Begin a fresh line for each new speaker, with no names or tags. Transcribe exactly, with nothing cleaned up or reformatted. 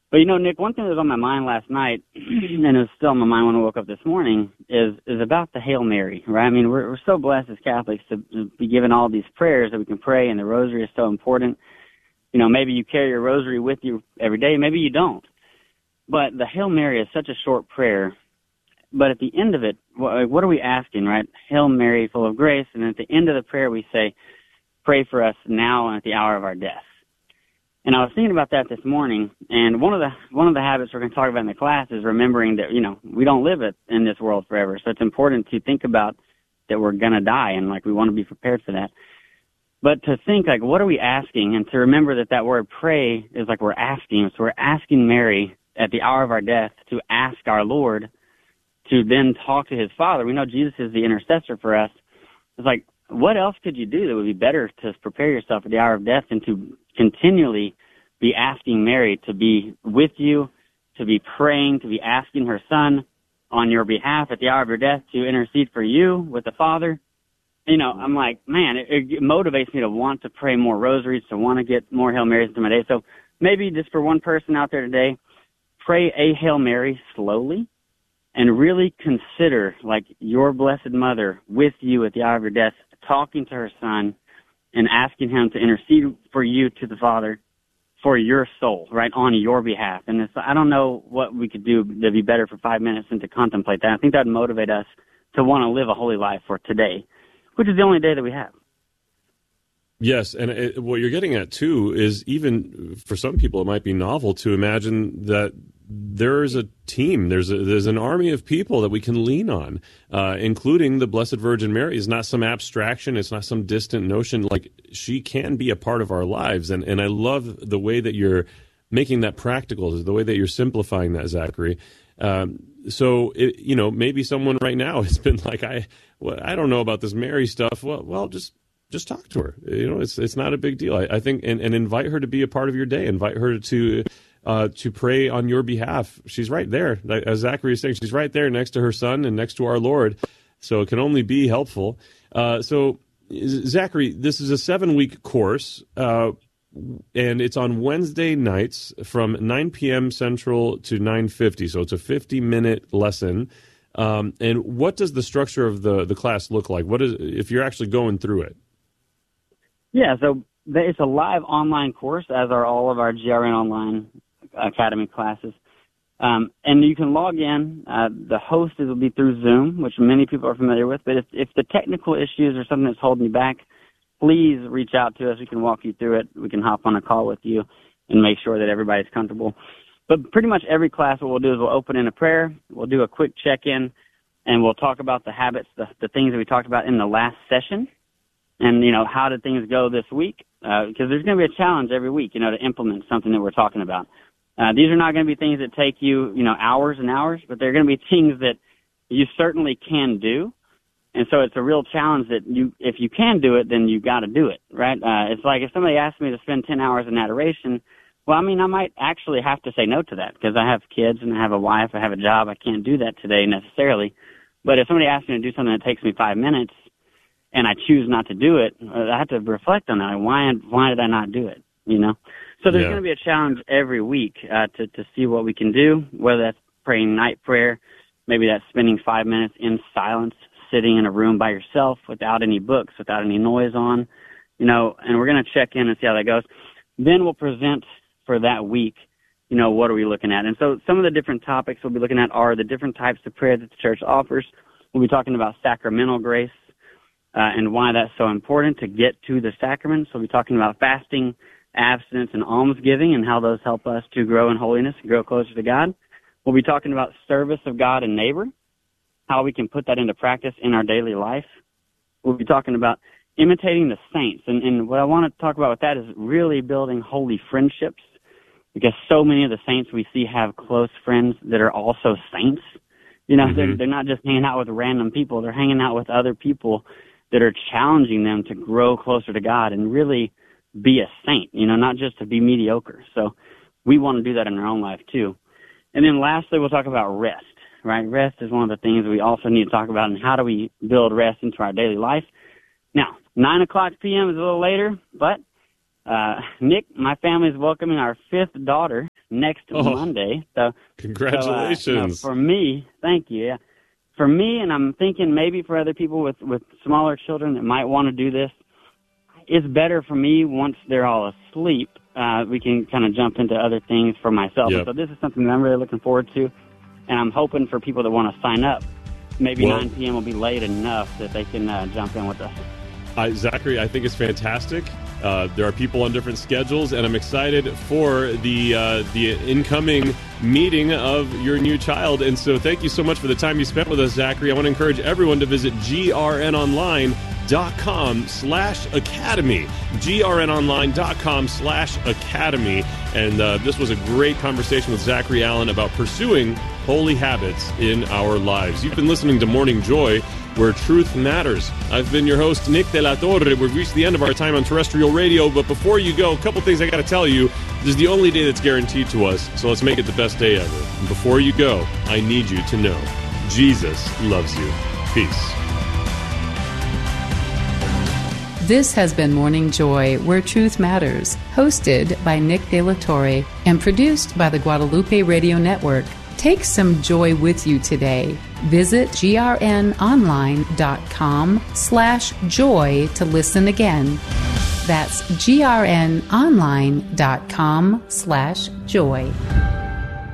But, you know, Nick, one thing that was on my mind last night, and it was still on my mind when I woke up this morning, is is about the Hail Mary, right? I mean, we're, we're so blessed as Catholics to, to be given all these prayers that we can pray, and the rosary is so important. You know, maybe you carry your rosary with you every day, maybe you don't. But the Hail Mary is such a short prayer. But at the end of it, what are we asking, right? Hail Mary, full of grace. And at the end of the prayer, we say, pray for us now and at the hour of our death. And I was thinking about that this morning, and one of the one of the habits we're going to talk about in the class is remembering that, you know, we don't live it in this world forever. So it's important to think about that we're going to die, and, like, we want to be prepared for that. But to think, like, what are we asking? And to remember that that word pray is like we're asking. So we're asking Mary at the hour of our death to ask our Lord to then talk to his Father. We know Jesus is the intercessor for us. It's like, what else could you do that would be better to prepare yourself at the hour of death than to continually be asking Mary to be with you, to be praying, to be asking her Son on your behalf at the hour of your death to intercede for you with the Father? You know, I'm like, man, it, it motivates me to want to pray more rosaries, to want to get more Hail Marys into my day. So maybe just for one person out there today, pray a Hail Mary slowly and really consider, like, your Blessed Mother with you at the hour of your death, talking to her Son and asking him to intercede for you to the Father for your soul, right, on your behalf. And it's, I don't know what we could do to be better for five minutes and to contemplate that. I think that would motivate us to want to live a holy life for today, which is the only day that we have.
Yes, and it, what you're getting at, too, is even for some people it might be novel to imagine that there is a team, there's a, there's an army of people that we can lean on, uh, including the Blessed Virgin Mary. It's not some abstraction, it's not some distant notion. Like, she can be a part of our lives, and, and I love the way that you're making that practical, the way that you're simplifying that, Zachary. Um, so, it, you know, maybe someone right now has been like, I well, I don't know about this Mary stuff. Well, well, just just talk to her. You know, it's it's not a big deal. I, I think, and, and invite her to be a part of your day. Invite her to uh, to pray on your behalf. She's right there, as Zachary is saying. She's right there next to her Son and next to our Lord. So it can only be helpful. Uh, so, Zachary, this is a seven-week course, uh, and it's on Wednesday nights from nine p.m. Central to nine fifty. So it's a fifty-minute lesson. Um, and what does the structure of the, the class look like? What is, if you're actually going through it?
Yeah, so it's a live online course, as are all of our G R N Online Academy classes. Um, and you can log in. Uh, the host will be through Zoom, which many people are familiar with. But if, if the technical issues are something that's holding you back, please reach out to us. We can walk you through it. We can hop on a call with you and make sure that everybody's comfortable. But pretty much every class, what we'll do is we'll open in a prayer. We'll do a quick check-in, and we'll talk about the habits, the, the things that we talked about in the last session. And, you know, how did things go this week? Uh, because there's going to be a challenge every week, you know, to implement something that we're talking about. Uh, these are not going to be things that take you, you know, hours and hours, but they're going to be things that you certainly can do. And so it's a real challenge that you, if you can do it, then you got to do it, right? Uh, it's like if somebody asked me to spend ten hours in adoration, well, I mean, I might actually have to say no to that because I have kids and I have a wife, I have a job. I can't do that today necessarily. But if somebody asks me to do something that takes me five minutes and I choose not to do it, I have to reflect on that. Why, why did I not do it, you know? So there's yeah. going to be a challenge every week uh, to, to see what we can do, whether that's praying night prayer, maybe that's spending five minutes in silence, sitting in a room by yourself without any books, without any noise on, you know, and we're going to check in and see how that goes. Then we'll present for that week, you know, what are we looking at? And so some of the different topics we'll be looking at are the different types of prayer that the church offers. We'll be talking about sacramental grace uh, and why that's so important to get to the sacraments. We'll be talking about fasting, abstinence, and almsgiving and how those help us to grow in holiness and grow closer to God. We'll be talking about service of God and neighbor, how we can put that into practice in our daily life. We'll be talking about imitating the saints. And, and what I want to talk about with that is really building holy friendships, because so many of the saints we see have close friends that are also saints. You know, mm-hmm. they're, they're not just hanging out with random people. They're hanging out with other people that are challenging them to grow closer to God and really be a saint, you know, not just to be mediocre. So we want to do that in our own life too. And then lastly, we'll talk about rest, right? Rest is one of the things we also need to talk about, and how do we build rest into our daily life. Now, nine o'clock p.m. is a little later, but uh, Nick, my family's welcoming our fifth daughter next
oh,
Monday. So
congratulations.
So, uh, you know, for me, thank you. Yeah. For me, and I'm thinking maybe for other people with, with smaller children that might want to do this, it's better for me once they're all asleep. Uh, we can kind of jump into other things for myself.
Yep.
So this is something that I'm really looking forward to, and I'm hoping for people that want to sign up. Maybe well, nine p.m. will be late enough that they can uh, jump in with us.
I, Zachary, I think it's fantastic. Uh, there are people on different schedules, and I'm excited for the uh, the incoming meeting of your new child. And so thank you so much for the time you spent with us, Zachary. I want to encourage everyone to visit grnonline.com slash academy. grnonline.com slash academy. And uh, this was a great conversation with Zachary Allen about pursuing holy habits in our lives. You've been listening to Morning Joy, where truth matters. I've been your host, Nick De La Torre. We've reached the end of our time on terrestrial radio, but before you go, a couple things I got to tell you. This is the only day that's guaranteed to us, so let's make it the best day ever. And before you go, I need you to know Jesus loves you. Peace.
This has been Morning Joy, where truth matters, hosted by Nick De La Torre and produced by the Guadalupe Radio Network. Take some joy with you today. Visit grnonline.com slash joy to listen again. That's grnonline.com slash joy.